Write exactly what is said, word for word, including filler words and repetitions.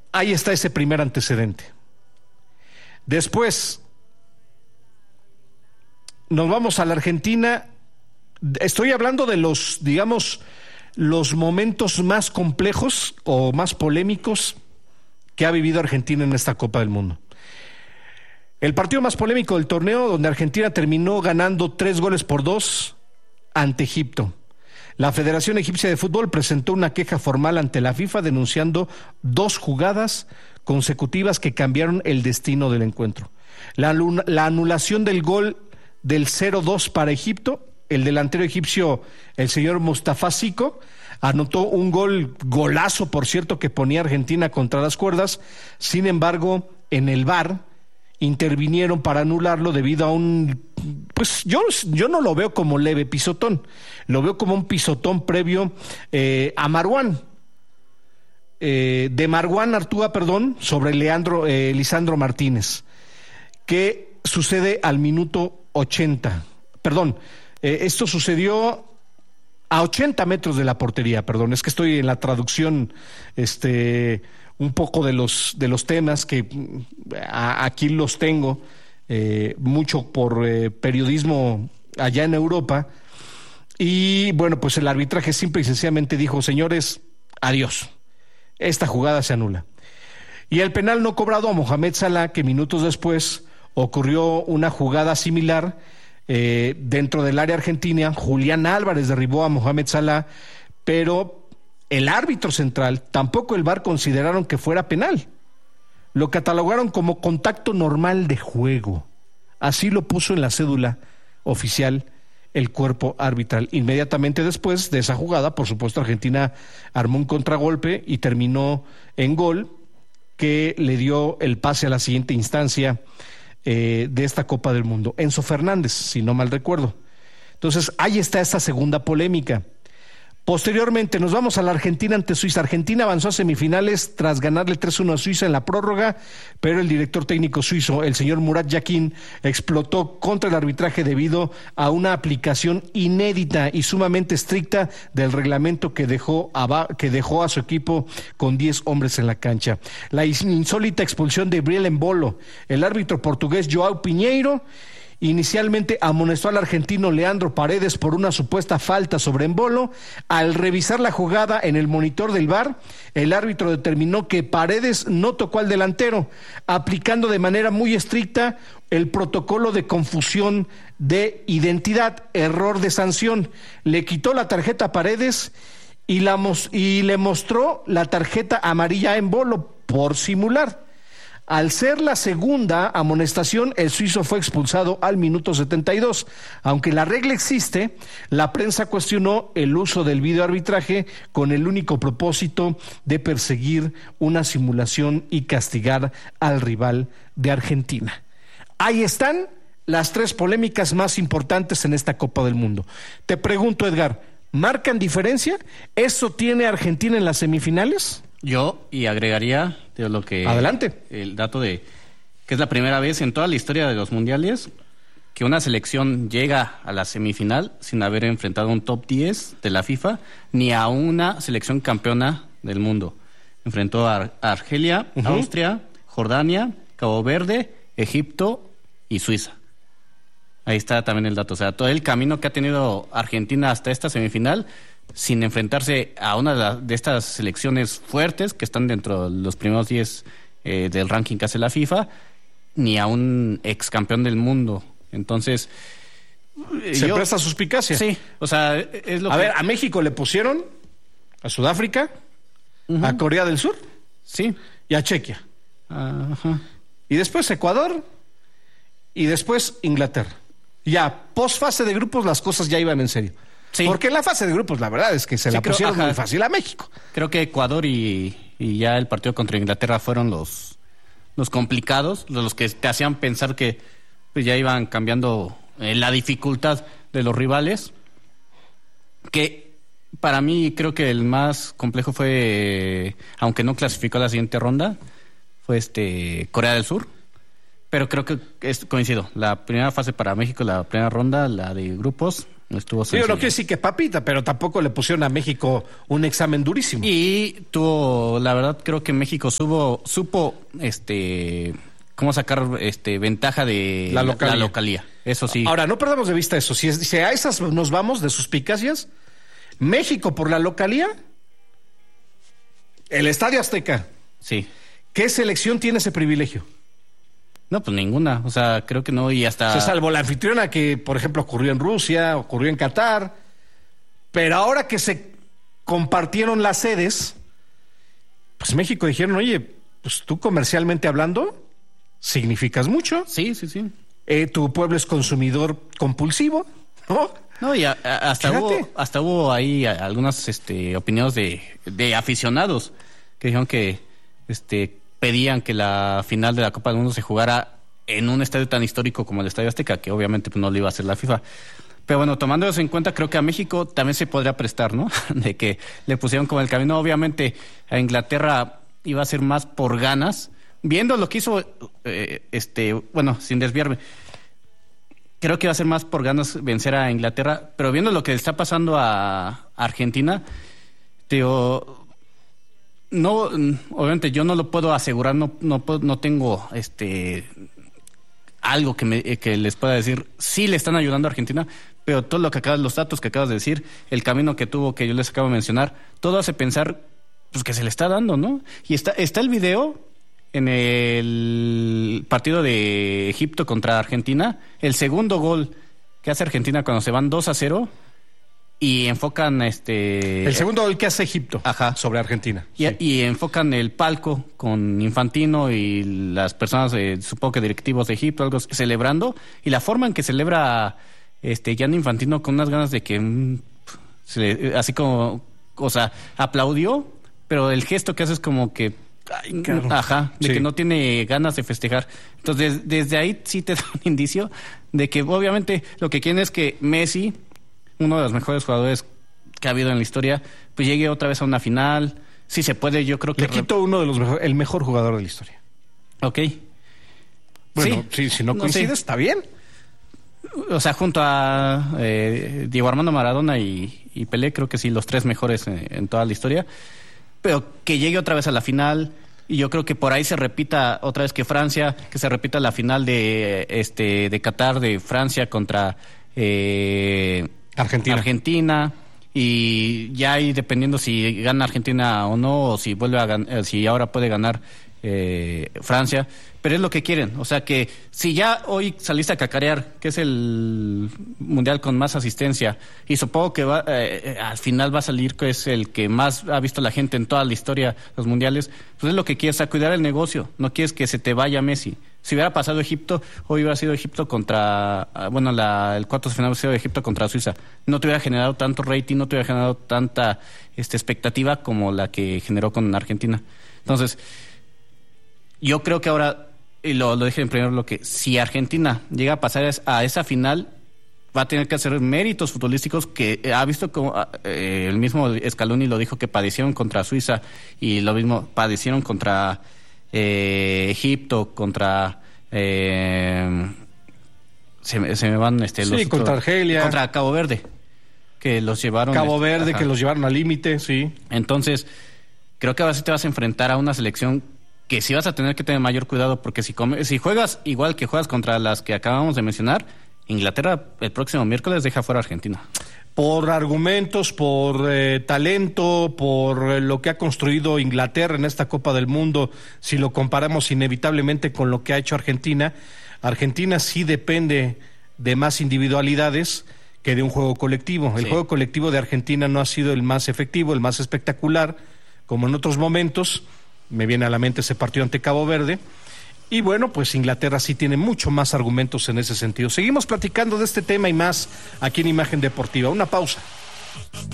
ahí está ese primer antecedente. Después, nos vamos a la Argentina. Estoy hablando de los, digamos, los momentos más complejos o más polémicos que ha vivido Argentina en esta Copa del Mundo. El partido más polémico del torneo, donde Argentina terminó ganando tres goles por dos ante Egipto. La Federación Egipcia de Fútbol presentó una queja formal ante la FIFA denunciando dos jugadas consecutivas que cambiaron el destino del encuentro. La, la anulación del gol del cero dos para Egipto. El delantero egipcio, el señor Mustafa Siko, anotó un gol, golazo por cierto, que ponía a Argentina contra las cuerdas. Sin embargo, en el V A R intervinieron para anularlo debido a un, pues yo, yo no lo veo como leve pisotón, lo veo como un pisotón previo eh, a Marwan, eh, de Marwan Artúa, perdón, sobre Leandro, eh, Lisandro Martínez, que sucede al minuto ochenta, perdón, eh, esto sucedió a ochenta metros de la portería, perdón, es que estoy en la traducción, este... un poco de los de los temas que a, aquí los tengo, eh, mucho por eh, periodismo allá en Europa, y bueno, pues el arbitraje simple y sencillamente dijo: señores, adiós, esta jugada se anula. Y el penal no cobrado a Mohamed Salah, que minutos después ocurrió una jugada similar eh, dentro del área argentina. Julián Álvarez derribó a Mohamed Salah, pero el árbitro central, tampoco el V A R consideraron que fuera penal. Lo catalogaron como contacto normal de juego. Así lo puso en la cédula oficial el cuerpo arbitral. Inmediatamente después de esa jugada, por supuesto, Argentina armó un contragolpe y terminó en gol, que le dio el pase a la siguiente instancia eh, de esta Copa del Mundo. Enzo Fernández, si no mal recuerdo. Entonces, ahí está esta segunda polémica. Posteriormente nos vamos a la Argentina ante Suiza. Argentina avanzó a semifinales tras ganarle tres uno a Suiza en la prórroga, pero el director técnico suizo, el señor Murat Yakin, explotó contra el arbitraje debido a una aplicación inédita y sumamente estricta del reglamento que dejó a, que dejó a su equipo con diez hombres en la cancha. La insólita expulsión de Briel Embolo, el árbitro portugués João Pinheiro, inicialmente amonestó al argentino Leandro Paredes por una supuesta falta sobre Embolo. Al revisar la jugada en el monitor del V A R, el árbitro determinó que Paredes no tocó al delantero, aplicando de manera muy estricta el protocolo de confusión de identidad, error de sanción. Le quitó la tarjeta a Paredes y, la, y le mostró la tarjeta amarilla a Embolo por simular. Al ser la segunda amonestación, el suizo fue expulsado al minuto setenta y dos. Aunque la regla existe, la prensa cuestionó el uso del videoarbitraje con el único propósito de perseguir una simulación y castigar al rival de Argentina. Ahí están las tres polémicas más importantes en esta Copa del Mundo. Te pregunto, Edgar, ¿marcan diferencia? ¿Eso tiene Argentina en las semifinales? Yo, y agregaría de lo que... Adelante. El dato de que es la primera vez en toda la historia de los mundiales que una selección llega a la semifinal sin haber enfrentado a un top diez de la FIFA, ni a una selección campeona del mundo. Enfrentó a Argelia, uh-huh. Austria, Jordania, Cabo Verde, Egipto y Suiza. Ahí está también el dato. O sea, todo el camino que ha tenido Argentina hasta esta semifinal, sin enfrentarse a una de, la, de estas selecciones fuertes que están dentro de los primeros diez eh, del ranking que hace la FIFA, ni a un ex campeón del mundo. Entonces, se yo, presta suspicacia. Sí, o sea, es lo a que... ver, a México le pusieron, a Sudáfrica, uh-huh. a Corea del Sur, sí, y a Chequia. Ajá. Y después Ecuador, y después Inglaterra. Ya, post fase de grupos las cosas ya iban en serio. Sí. Porque en la fase de grupos la verdad es que se sí, la creo, pusieron ajá, muy fácil a México. Creo que Ecuador y, y ya el partido contra Inglaterra fueron los, los complicados, los que te hacían pensar que pues, ya iban cambiando eh, la dificultad de los rivales. Que para mí creo que el más complejo fue, eh, aunque no clasificó a la siguiente ronda, fue este Corea del Sur. Pero creo que es coincido. La primera fase para México, la primera ronda, la de grupos, Estuvo Sí, yo no quiero decir que papita, pero tampoco le pusieron a México un examen durísimo. Y tuvo, la verdad, creo que México supo, supo este, cómo sacar este, ventaja de la localía. la localía. Eso sí. Ahora, no perdamos de vista eso. Si, es, si a esas nos vamos de suspicacias, México por la localía, el Estadio Azteca. Sí. ¿Qué selección tiene ese privilegio? No, pues ninguna. O sea, creo que no. Y hasta. Se salvó la anfitriona que, por ejemplo, ocurrió en Rusia, ocurrió en Qatar. Pero ahora que se compartieron las sedes, pues México dijeron, oye, pues tú comercialmente hablando, significas mucho. Sí, sí, sí. Eh, tu pueblo es consumidor compulsivo, ¿no? No, y a, a, hasta, hubo, hasta hubo ahí algunas este, opiniones de, de aficionados que dijeron que este, pedían que la final de la Copa del Mundo se jugara en un estadio tan histórico como el Estadio Azteca, que obviamente pues, no lo iba a hacer la FIFA. Pero bueno, tomando eso en cuenta, creo que a México también se podría prestar, ¿no? De que le pusieron como el camino. Obviamente a Inglaterra iba a ser más por ganas. Viendo lo que hizo, eh, este, bueno, sin desviarme, creo que va a ser más por ganas vencer a Inglaterra, pero viendo lo que está pasando a Argentina, digo, no, obviamente yo no lo puedo asegurar, no, no, no tengo este algo que me que les pueda decir. Sí le están ayudando a Argentina, pero todo lo que acabas, los datos que acabas de decir, el camino que tuvo, que yo les acabo de mencionar, todo hace pensar pues que se le está dando, ¿no? Y está, está el video en el partido de Egipto contra Argentina, el segundo gol que hace Argentina cuando se van dos a cero y enfocan este el segundo gol que hace Egipto Ajá. sobre Argentina. Y, sí. y enfocan el palco con Infantino y las personas, eh, supongo que directivos de Egipto, algo celebrando, y la forma en que celebra este Gianni Infantino con unas ganas de que mm, se, así como, o sea, aplaudió, pero el gesto que hace es como que Ay, claro. Ajá, de sí. que no tiene ganas de festejar. Entonces, desde ahí sí te da un indicio de que obviamente lo que quieren es que Messi, uno de los mejores jugadores que ha habido en la historia, pues llegue otra vez a una final. Si se puede, yo creo que... Le quito uno de los mejores, el mejor jugador de la historia. Ok. Bueno, sí, sí si no coincides, no, sí. está bien. O sea, junto a eh, Diego Armando Maradona y, y Pelé, creo que sí, los tres mejores en, en toda la historia. Pero que llegue otra vez a la final, y yo creo que por ahí se repita otra vez que Francia, que se repita la final de este de Qatar, de Francia contra eh, Argentina. Argentina, y ya ahí dependiendo si gana Argentina o no, o si vuelve a ganar, si ahora puede ganar eh, Francia, pero es lo que quieren. O sea que si ya hoy saliste a cacarear que es el mundial con más asistencia, y supongo que va, eh, al final va a salir que es el que más ha visto la gente en toda la historia los mundiales, pues es lo que quieres, a cuidar el negocio. No quieres que se te vaya Messi. Si hubiera pasado Egipto, hoy hubiera sido Egipto contra, bueno, la, el cuarto de final hubiera sido Egipto contra Suiza. No te hubiera generado tanto rating, no te hubiera generado tanta este, expectativa como la que generó con Argentina. Entonces, yo creo que ahora, y lo, lo dije en primer bloque, si Argentina llega a pasar a esa final, va a tener que hacer méritos futbolísticos que ha visto como eh, el mismo Scaloni lo dijo, que padecieron contra Suiza, y lo mismo padecieron contra eh, Egipto, contra eh, se, me, se me van este sí, los contra otros, Argelia, contra Cabo Verde, que los llevaron Cabo este, Verde, ajá. que los llevaron al límite, sí. Entonces creo que ahora sí te vas a enfrentar a una selección que sí vas a tener que tener mayor cuidado, porque si, come, si juegas igual que juegas contra las que acabamos de mencionar, Inglaterra el próximo miércoles deja fuera a Argentina. Por argumentos, por eh, talento, por eh, lo que ha construido Inglaterra en esta Copa del Mundo, si lo comparamos inevitablemente con lo que ha hecho Argentina, Argentina sí depende de más individualidades que de un juego colectivo. El sí. juego colectivo de Argentina no ha sido el más efectivo, el más espectacular, como en otros momentos. Me viene a la mente ese partido ante Cabo Verde. Y bueno, pues Inglaterra sí tiene mucho más argumentos en ese sentido. Seguimos platicando de este tema y más aquí en Imagen Deportiva. Una pausa.